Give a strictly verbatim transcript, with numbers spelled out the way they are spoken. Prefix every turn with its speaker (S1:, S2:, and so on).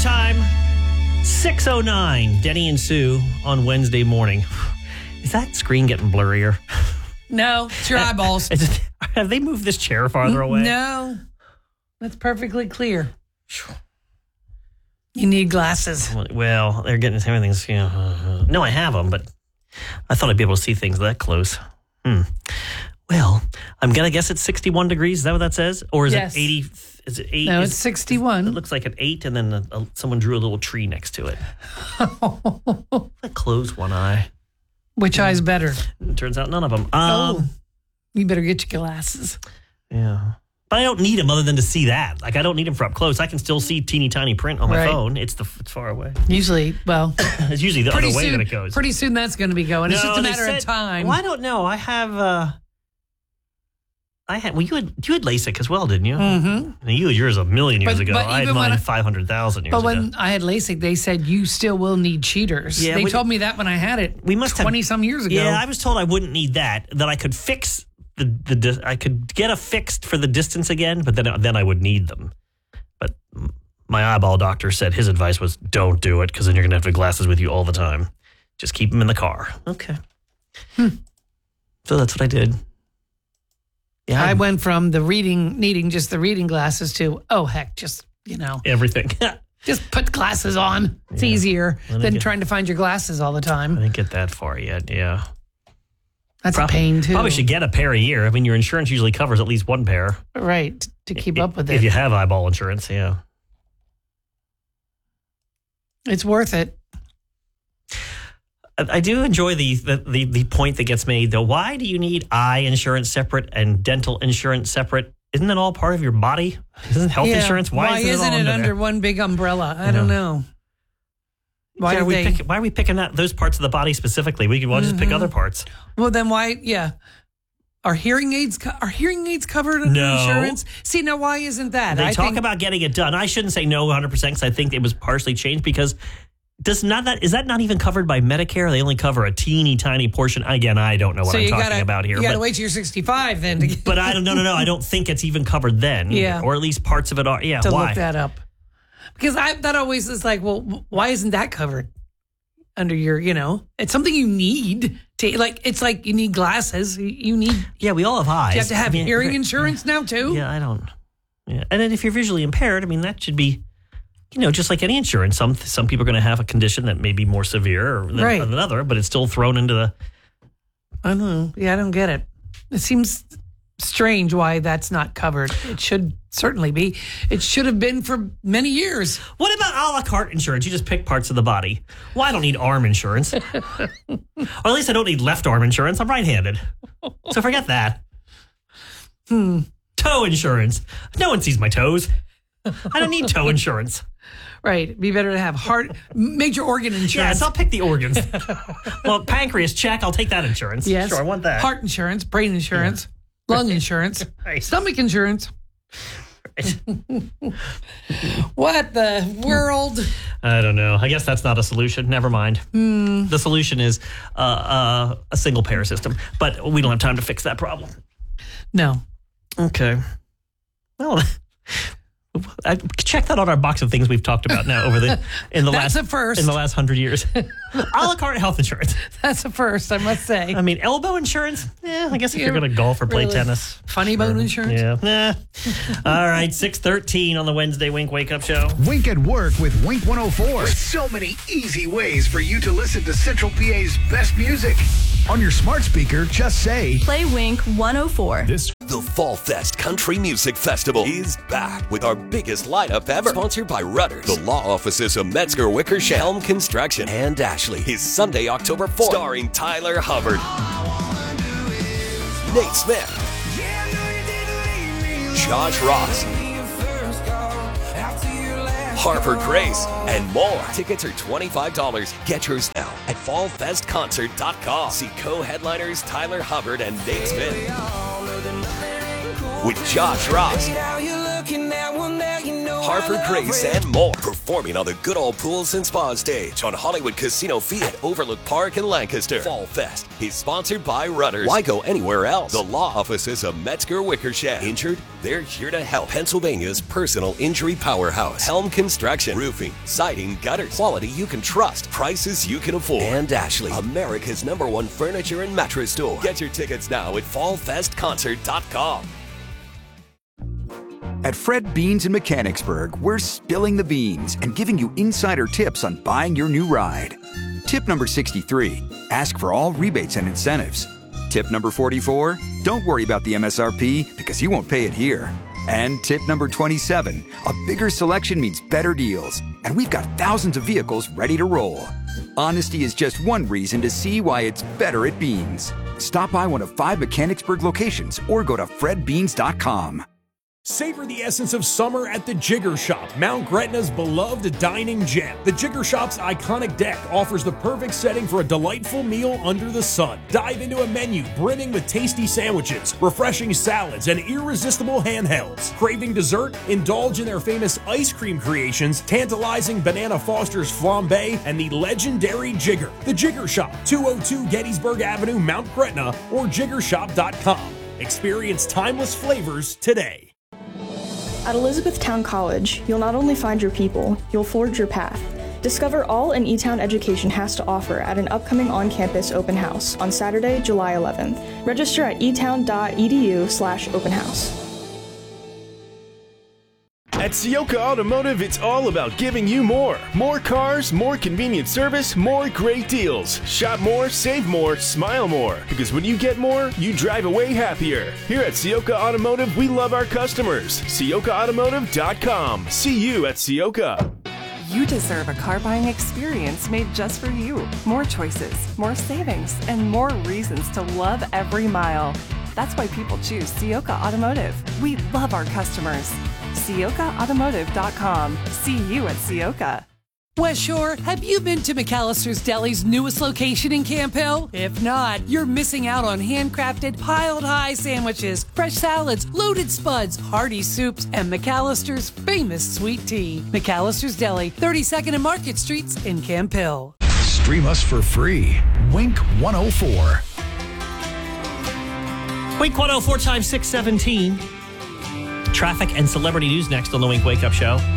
S1: time, six oh nine. Denny and Sue on Wednesday morning. Is that screen getting blurrier?
S2: No, it's your eyeballs.
S1: Is it, have they moved this chair farther away?
S2: No, that's perfectly clear. You need glasses.
S1: Well, they're getting everything's. You know, uh, no, I have them, but I thought I'd be able to see things that close. Hmm. Well, I'm gonna guess it's sixty-one degrees. Is that what that says, or is
S2: Yes.
S1: it eighty? Is it eight?
S2: No,
S1: is,
S2: it's sixty-one.
S1: It looks like an eight, and then a, a, someone drew a little tree next to it. I closed one eye.
S2: Which eye's better?
S1: It turns out none of them. Um,
S2: Oh, you better get your glasses.
S1: Yeah. But I don't need them other than to see that. Like, I don't need them for up close. I can still see teeny tiny print on my
S2: Right.
S1: phone. It's the it's far away.
S2: Usually, well,
S1: It's usually the
S2: pretty
S1: other way
S2: soon,
S1: that it goes.
S2: pretty soon that's going to be going. It's
S1: No,
S2: just a
S1: they
S2: matter
S1: said-
S2: of time.
S1: Well, I don't know. I have. Uh, I had. Well, you had you had LASIK as well, didn't you? Mm-hmm. You had yours a million years
S2: But-
S1: ago.
S2: but
S1: I had
S2: even when
S1: mine
S2: I-
S1: five hundred thousand years
S2: But
S1: ago.
S2: when I had LASIK, they said you still will need cheaters.
S1: Yeah,
S2: they
S1: we-
S2: told me that when I had it.
S1: We must have-
S2: twenty some years ago.
S1: Yeah, I was told I wouldn't need that. That I could fix the the dis- I could get a fixed for the distance again, but then then I would need them. But my eyeball doctor said his advice was don't do it because then you're gonna have the glasses with you all the time. Just keep them in the car. Okay.
S2: Hmm.
S1: So that's what I did. Yeah,
S2: I went from the reading, needing just the reading glasses to, oh, heck, just, you know,
S1: everything.
S2: just put glasses on. It's
S1: Yeah.
S2: easier
S1: Well,
S2: than
S1: get-
S2: trying to find your glasses all the
S1: I
S2: time.
S1: didn't get that far yet. Yeah.
S2: That's
S1: Prob-
S2: a pain, too.
S1: Probably should get a pair a year. I mean, your insurance usually covers at least one pair.
S2: Right, to keep
S1: I-
S2: up with
S1: If
S2: it.
S1: you have eyeball insurance, yeah.
S2: It's worth it.
S1: I I do enjoy the, the the the point that gets made, though. Why do you need eye insurance separate and dental insurance separate? Isn't that all part of your body? Isn't health
S2: Yeah.
S1: insurance? Why, isn't,
S2: isn't
S1: it, all
S2: it
S1: under,
S2: under
S1: there?
S2: one big umbrella? I don't know. Why
S1: Yeah,
S2: do
S1: are we
S2: they?
S1: pick, why are we picking that, those parts of the body specifically? We could well just pick
S2: Mm-hmm.
S1: other parts.
S2: Well, then why? Yeah. Are hearing aids co- are hearing aids covered under
S1: No.
S2: insurance? See, now why isn't that?
S1: They
S2: I
S1: talk
S2: think,
S1: about getting it done. I shouldn't say no one hundred percent because I think it was partially changed because does not that is that not even covered by Medicare? They only cover a teeny tiny portion. Again, I don't know what
S2: so
S1: I'm
S2: you
S1: talking
S2: gotta,
S1: about here.
S2: You got to
S1: but-
S2: wait till you're sixty-five then to,
S1: But I don't, no, no, no. I don't think it's even covered then.
S2: Yeah.
S1: Or at least parts of it are. Yeah.
S2: to
S1: Why?
S2: look that up. Because I that always is like, well, why isn't that covered under your, you know, it's something you need to, like, it's like you need glasses. You- You need,
S1: Yeah, we all have eyes.
S2: you have to have
S1: I mean,
S2: hearing insurance now too?
S1: Yeah, I don't. Yeah. And then if you're visually impaired, I mean, that should be, you know, just like any insurance. Some some people are going to have a condition that may be more severe than
S2: Right.
S1: another, but it's still thrown into the.
S2: I don't know. Yeah, I don't get it. It seems strange why that's not covered. It should certainly be. It should have been for many years.
S1: What about a la carte insurance? You just pick parts of the body. Well, I don't need arm insurance. Or at least I don't need left arm insurance. I'm right handed. So forget that.
S2: Hmm.
S1: Toe insurance. No one sees my toes. I don't need toe insurance.
S2: Right. It'd be better to have heart, major organ insurance.
S1: Yes, I'll pick the organs. Well, pancreas, check. I'll take that insurance.
S2: Yes.
S1: Sure, I want that.
S2: Heart insurance, brain insurance, lung insurance,
S1: Right.
S2: stomach insurance. What the world?
S1: I don't know. I guess that's not a solution. Never mind.
S2: Hmm.
S1: The solution is uh, uh, a single payer system, but we don't have time to fix that problem.
S2: No.
S1: Okay. Well, I, check that on our box of things we've talked about now over the in the
S2: That's
S1: last
S2: a first.
S1: in the last hundred years. A la carte health insurance.
S2: That's a first, I must say.
S1: I mean, elbow insurance. Yeah, I guess if
S2: Yeah,
S1: you're going to golf or play
S2: really.
S1: tennis.
S2: Funny bone insurance?
S1: Yeah. Nah. All right. Six thirteen on the Wednesday Wink Wake Up Show.
S3: Wink at Work with Wink one oh four.
S4: With so many easy ways for you to listen to Central P A's best music.
S3: On your smart speaker, just say,
S5: Play Wink one oh four.
S3: this
S6: The Fall Fest Country Music Festival is back with our biggest lineup ever. Sponsored by Rudders, the law offices of Metzger, Wickersham, Helm Construction, and Ashley is Sunday, October fourth. Starring Tyler Hubbard, Nate Smith, Josh Ross, Harper Grace, and more. Tickets are twenty-five dollars. Get yours now at fall fest concert dot com. See co-headliners Tyler Hubbard and Nate Smith with Josh Ross, Harper Grace, and more. Performing on the good old pools and spa stage on Hollywood Casino Fee at Overlook Park in Lancaster. Fall Fest is sponsored by Rudders. Why go anywhere else? The law offices of Metzger Wickersham. Injured? They're here to help. Pennsylvania's personal injury powerhouse. Helm Construction. Roofing, siding, gutters. Quality you can trust. Prices you can afford. And Ashley, America's number one furniture and mattress store. Get your tickets now at fall fest concert dot com.
S5: At Fred Beans in Mechanicsburg, we're spilling the beans and giving you insider tips on buying your new ride. Tip number sixty-three, ask for all rebates and incentives. Tip number forty-four, don't worry about the M S R P because you won't pay it here. And tip number twenty-seven, a bigger selection means better deals. And we've got thousands of vehicles ready to roll. Honesty is just one reason to see why it's better at Beans. Stop by one of five Mechanicsburg locations or go to fred beans dot com.
S7: Savor the essence of summer at the Jigger Shop, Mount Gretna's beloved dining gem. The Jigger Shop's iconic deck offers the perfect setting for a delightful meal under the sun. Dive into a menu brimming with tasty sandwiches, refreshing salads, and irresistible handhelds. Craving dessert? Indulge in their famous ice cream creations, tantalizing Banana Foster's flambe, and the legendary Jigger. The Jigger Shop, two oh two Gettysburg Avenue, Mount Gretna, or jigger shop dot com. Experience timeless flavors today.
S8: At Elizabethtown College, you'll not only find your people, you'll forge your path. Discover all an E-Town education has to offer at an upcoming on-campus open house on Saturday, July eleventh. Register at etown dot e d u slash open house.
S9: At Ciocca Automotive, it's all about giving you more. More cars, more convenient service, more great deals. Shop more, save more, smile more. Because when you get more, you drive away happier. Here at Ciocca Automotive, we love our customers. Ciocca automotive dot com. See you at Ciocca.
S10: You deserve a car buying experience made just for you. More choices, more savings, and more reasons to love every mile. That's why people choose Ciocca Automotive. We love our customers. Ciocca automotive dot com. See you at Ciocca.
S2: West Shore, have you been to McAllister's Deli's newest location in Camp Hill? If not, you're missing out on handcrafted, piled high sandwiches, fresh salads, loaded spuds, hearty soups, and McAllister's famous sweet tea. McAllister's Deli, thirty-second and Market Streets in Camp Hill.
S3: Stream us for free. Wink one oh four.
S1: Wink one oh four times six seventeen. Traffic and celebrity news next on the Wink Wake Up Show.